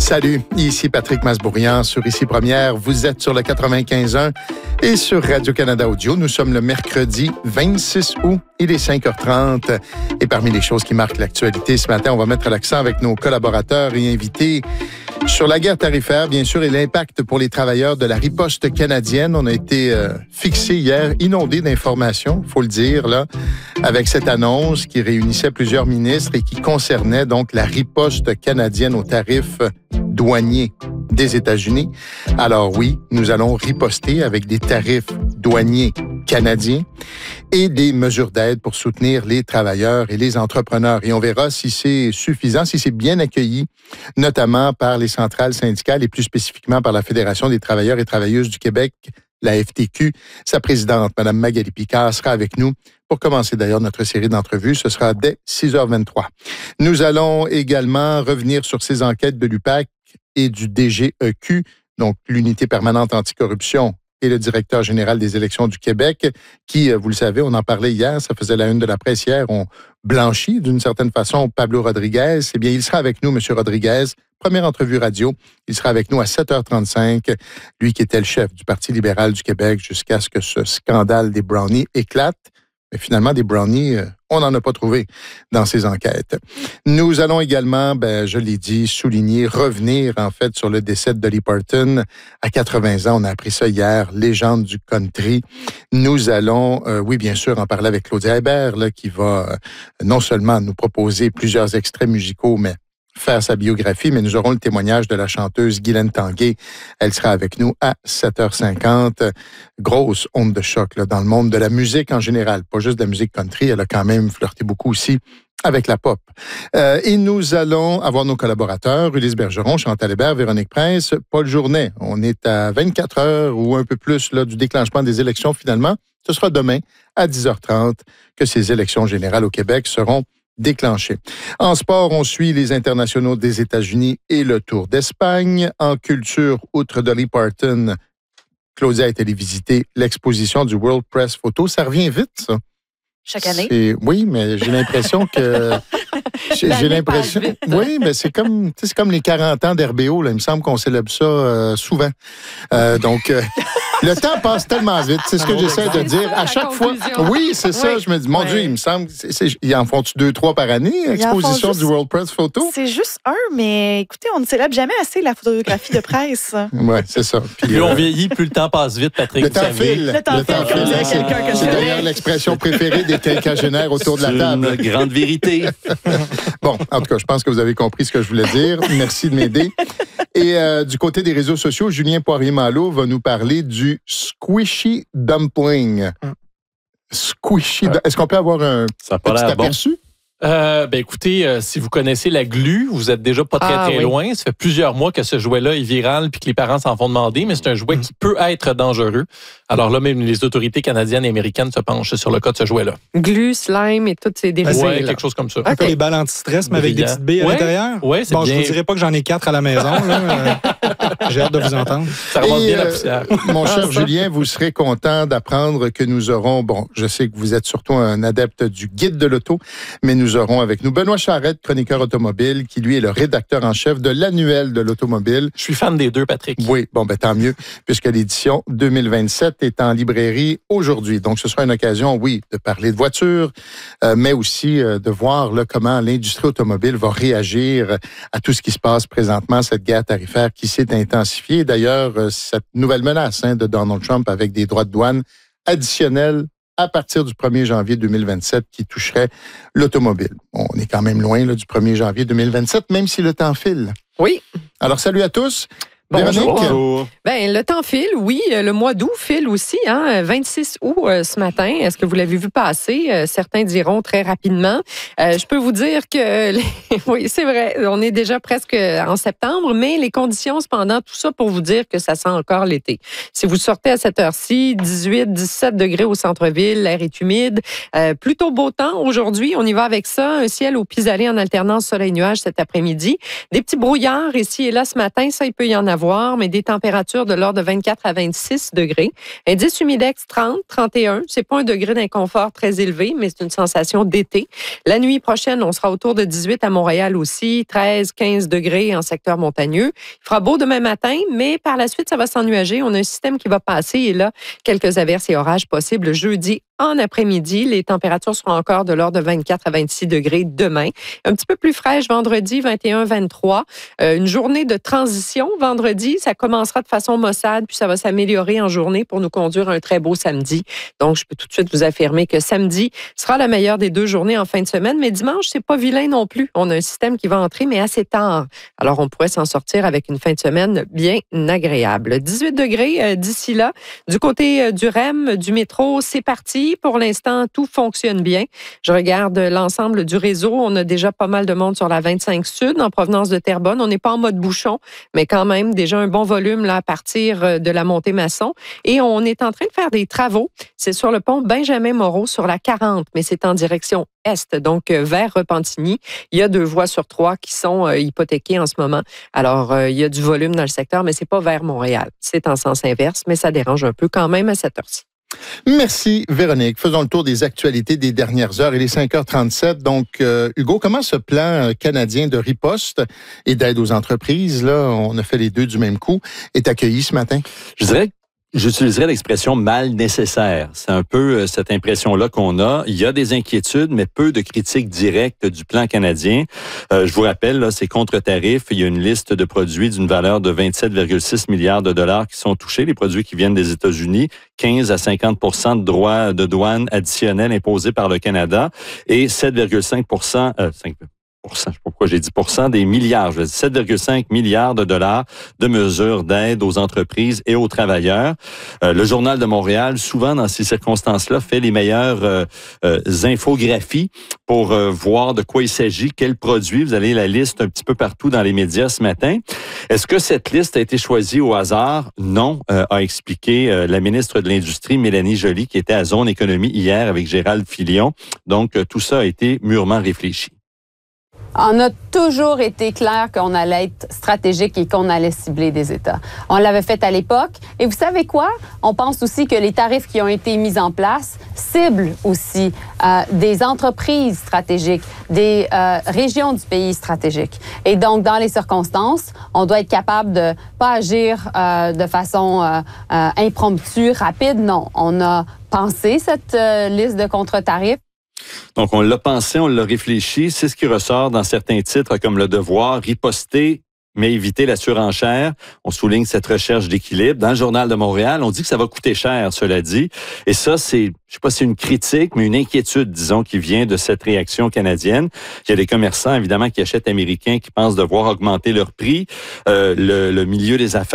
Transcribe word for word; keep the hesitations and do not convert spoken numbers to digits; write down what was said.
Salut, ici Patrick Masbourian sur Ici Première. Vous êtes sur le quatre-vingt-quinze point un et sur Radio-Canada Audio. Nous sommes le mercredi vingt-six août, il est cinq heures trente. Et parmi les choses qui marquent l'actualité ce matin, on va mettre l'accent avec nos collaborateurs et invités sur la guerre tarifaire, bien sûr, et l'impact pour les travailleurs de la riposte canadienne. On a été euh, fixé hier, inondé d'informations, faut le dire, là, avec cette annonce qui réunissait plusieurs ministres et qui concernait donc la riposte canadienne aux tarifs douaniers des États-Unis. Alors oui, nous allons riposter avec des tarifs douaniers canadiens et des mesures d'aide pour soutenir les travailleurs et les entrepreneurs. Et on verra si c'est suffisant, si c'est bien accueilli, notamment par les centrales syndicales et plus spécifiquement par la Fédération des travailleurs et travailleuses du Québec, la F T Q. Sa présidente, Mme Magali Picard, sera avec nous pour commencer d'ailleurs notre série d'entrevues. Ce sera dès six heures vingt-trois. Nous allons également revenir sur ces enquêtes de l'U P A C et du D G E Q, donc l'Unité permanente anticorruption et le directeur général des élections du Québec, qui, vous le savez, on en parlait hier, ça faisait la une de la presse hier, on blanchit d'une certaine façon Pablo Rodriguez. Eh bien, il sera avec nous, M. Rodriguez. Première entrevue radio. Il sera avec nous à sept heures trente-cinq. Lui qui était le chef du Parti libéral du Québec jusqu'à ce que ce scandale des brownies éclate. Mais finalement, des brownies, on n'en a pas trouvé dans ces enquêtes. Nous allons également, ben, je l'ai dit, souligner, revenir en fait sur le décès de Dolly Parton à quatre-vingts ans. On a appris ça hier, légende du country. Nous allons, euh, oui, bien sûr, en parler avec Claudia Hébert, là, qui va euh, non seulement nous proposer plusieurs extraits musicaux, mais faire sa biographie, mais nous aurons le témoignage de la chanteuse Guylaine Tanguay. Elle sera avec nous à sept heures cinquante. Grosse onde de choc là, dans le monde de la musique en général, pas juste de la musique country. Elle a quand même flirté beaucoup aussi avec la pop. Euh, et nous allons avoir nos collaborateurs, Ulysse Bergeron, Chantal Hébert, Véronique Prince, Paul Journet. On est à vingt-quatre heures ou un peu plus là, du déclenchement des élections finalement. Ce sera demain à dix heures trente que ces élections générales au Québec seront déclenché. En sport, on suit les internationaux des États-Unis et le Tour d'Espagne. En culture, outre Dolly Parton, Claudia est allée visiter l'exposition du World Press Photo. Ça revient vite, ça. Chaque année? C'est, oui, mais j'ai l'impression que... j'ai, j'ai l'impression... Oui, mais c'est comme, c'est comme les quarante ans d'R B O. Là. Il me semble qu'on célèbre ça euh, souvent. Euh, donc... Euh, le temps passe tellement vite, c'est ce que j'essaie de dire. À chaque fois, oui, c'est ça. Oui. Je me dis, mon oui. Dieu, il me semble, c'est, c'est, ils en font-tu deux, trois par année, exposition juste, du World Press Photo? C'est juste un, mais écoutez, on ne célèbre jamais assez la photographie de presse. Oui, c'est ça. Puis, plus euh, on vieillit, plus le temps passe vite, Patrick. Le temps file. Le temps le temps file, file. C'est, c'est, c'est d'ailleurs l'expression préférée des quinquagénaires autour c'est de la table. Une grande vérité. Bon, en tout cas, je pense que vous avez compris ce que je voulais dire. Merci de m'aider. Et euh, du côté des réseaux sociaux, Julien Poirier-Malo va nous parler du squishy dumpling. Squishy. Euh, Est-ce qu'on peut avoir un ça petit aperçu? Bon. Euh, ben écoutez, euh, si vous connaissez la glu, vous êtes déjà pas très ah, très oui. loin. Ça fait plusieurs mois que ce jouet-là est viral puis que les parents s'en font demander, mais c'est un jouet mmh. qui peut être dangereux. Alors là, même les autorités canadiennes et américaines se penchent sur le cas de ce jouet-là. Glu, slime et toutes ces dérivés. Ouais, quelque chose comme ça. Un peu les balles anti-stress, mais avec des petites billes à ouais, l'intérieur. Ouais, c'est bon, bien. Je vous dirais pas que j'en ai quatre à la maison. Là. J'ai hâte de vous entendre. Ça remonte et, bien euh, la poussière. Mon cher Julien, vous serez content d'apprendre que nous aurons, bon, je sais que vous êtes surtout un adepte du guide de l'auto, mais nous aurons avec nous Benoît Charette, chroniqueur automobile, qui lui est le rédacteur en chef de l'annuel de l'automobile. Je suis fan des deux, Patrick. Oui, bon, ben tant mieux, puisque l'édition deux mille vingt-sept est en librairie aujourd'hui. Donc, ce sera une occasion, oui, de parler de voitures, euh, mais aussi euh, de voir là, comment l'industrie automobile va réagir à tout ce qui se passe présentement, cette guerre tarifaire qui s'est intensifiée. D'ailleurs, euh, cette nouvelle menace hein, de Donald Trump avec des droits de douane additionnels à partir du premier janvier deux mille vingt-sept qui toucherait l'automobile. On est quand même loin là, du premier janvier deux mille vingt-sept, même si le temps file. Oui. Alors, salut à tous. Bonjour. Bonjour. Ben, le temps file, oui. Le mois d'août file aussi, hein. vingt-six août euh, ce matin. Est-ce que vous l'avez vu passer? Euh, certains diront très rapidement. Euh, je peux vous dire que, les... oui, c'est vrai, on est déjà presque en septembre, mais les conditions, cependant, tout ça pour vous dire que ça sent encore l'été. Si vous sortez à cette heure-ci, dix-huit, dix-sept degrés au centre-ville, l'air est humide. Euh, plutôt beau temps aujourd'hui. On y va avec ça. Un ciel au pis-aller en alternance soleil-nuage cet après-midi. Des petits brouillards ici et là ce matin, ça, il peut y en avoir. avoir, mais des températures de l'ordre de vingt-quatre à vingt-six degrés. Indice humidex trente, trente et un. C'est pas un degré d'inconfort très élevé, mais c'est une sensation d'été. La nuit prochaine, on sera autour de dix-huit à Montréal aussi, treize, quinze degrés en secteur montagneux. Il fera beau demain matin, mais par la suite, ça va s'ennuager. On a un système qui va passer et là, quelques averses et orages possibles jeudi en après-midi. Les températures seront encore de l'ordre de vingt-quatre à vingt-six degrés demain. Un petit peu plus fraîche vendredi, vingt et un, vingt-trois. Euh, une journée de transition vendredi. Ça commencera de façon maussade, puis ça va s'améliorer en journée pour nous conduire un très beau samedi. Donc, je peux tout de suite vous affirmer que samedi sera la meilleure des deux journées en fin de semaine. Mais dimanche, c'est pas vilain non plus. On a un système qui va entrer, mais assez tard. Alors, on pourrait s'en sortir avec une fin de semaine bien agréable. dix-huit degrés euh, d'ici là. Du côté euh, du R E M, du métro, c'est parti. Pour l'instant, tout fonctionne bien. Je regarde l'ensemble du réseau. On a déjà pas mal de monde sur la vingt-cinq Sud en provenance de Terrebonne. On n'est pas en mode bouchon, mais quand même déjà un bon volume là, à partir de la montée Masson. Et on est en train de faire des travaux. C'est sur le pont Benjamin-Moreau sur la quarante, mais c'est en direction est, donc vers Repentigny. Il y a deux voies sur trois qui sont euh, hypothéquées en ce moment. Alors, euh, il y a du volume dans le secteur, mais c'est pas vers Montréal. C'est en sens inverse, mais ça dérange un peu quand même à cette heure-ci. Merci, Véronique. Faisons le tour des actualités des dernières heures. Il est cinq heures trente-sept. Donc, euh, Hugo, comment ce plan canadien de riposte et d'aide aux entreprises, là, on a fait les deux du même coup, est accueilli ce matin? Je dirais que j'utiliserais l'expression mal nécessaire. C'est un peu cette impression-là qu'on a. Il y a des inquiétudes, mais peu de critiques directes du plan canadien. Euh, je vous rappelle, là, c'est contre-tarif. Il y a une liste de produits d'une valeur de vingt-sept virgule six milliards de dollars qui sont touchés, les produits qui viennent des États-Unis, quinze à cinquante pour cent de droits de douane additionnels imposés par le Canada et sept virgule cinq pour cent, euh, cinq je ne sais pas pourquoi j'ai dit pour cent, des milliards, je veux dire sept virgule cinq milliards de dollars de mesures d'aide aux entreprises et aux travailleurs. Euh, le Journal de Montréal, souvent dans ces circonstances-là, fait les meilleures euh, euh, infographies pour euh, voir de quoi il s'agit, quels produits. Vous avez la liste un petit peu partout dans les médias ce matin. Est-ce que cette liste a été choisie au hasard? Non, euh, a expliqué euh, la ministre de l'Industrie, Mélanie Joly, qui était à Zone Économie hier avec Gérald Filion. Donc, euh, tout ça a été mûrement réfléchi. On a toujours été clair qu'on allait être stratégique et qu'on allait cibler des États. On l'avait fait à l'époque. Et vous savez quoi? On pense aussi que les tarifs qui ont été mis en place ciblent aussi euh, des entreprises stratégiques, des euh, régions du pays stratégiques. Et donc, dans les circonstances, on doit être capable de pas agir euh, de façon euh, euh, impromptue, rapide. Non, on a pensé cette euh, liste de contre-tarifs. Donc, on l'a pensé, on l'a réfléchi. C'est ce qui ressort dans certains titres comme Le Devoir, riposter, mais éviter la surenchère. On souligne cette recherche d'équilibre. Dans le Journal de Montréal, on dit que ça va coûter cher, cela dit. Et ça, c'est, je sais pas si c'est une critique, mais une inquiétude, disons, qui vient de cette réaction canadienne. Il y a des commerçants, évidemment, qui achètent américains, qui pensent devoir augmenter leur prix. Euh, le, le milieu des affaires